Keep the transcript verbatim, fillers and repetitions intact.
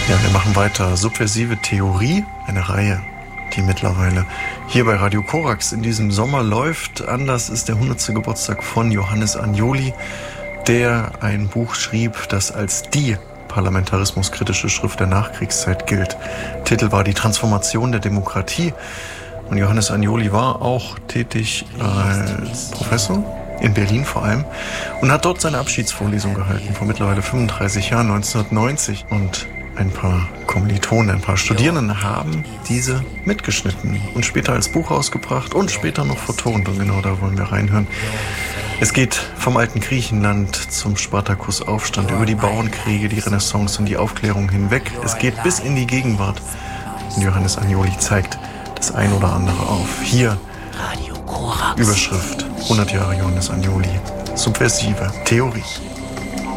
Ja, wir machen weiter. Subversive Theorie, eine Reihe, die mittlerweile hier bei Radio Korax in diesem Sommer läuft. Anlass ist der hundertste Geburtstag von Johannes Agnoli, der ein Buch schrieb, das als die parlamentarismuskritische Schrift der Nachkriegszeit gilt. Titel war Die Transformation der Demokratie. Und Johannes Agnoli war auch tätig als Professor in Berlin vor allem und hat dort seine Abschiedsvorlesung gehalten vor mittlerweile fünfunddreißig Jahren, neunzehnhundertneunzig. Und ein paar Kommilitonen, ein paar Studierenden haben diese mitgeschnitten und später als Buch ausgebracht und später noch vertont. Und genau da wollen wir reinhören. Es geht vom alten Griechenland zum Spartakusaufstand, über die Bauernkriege, die Renaissance und die Aufklärung hinweg. Es geht bis in die Gegenwart. Und Johannes Agnoli zeigt das ein oder andere auf. Hier Überschrift hundert Jahre Johannes Agnoli. Subversive Theorie.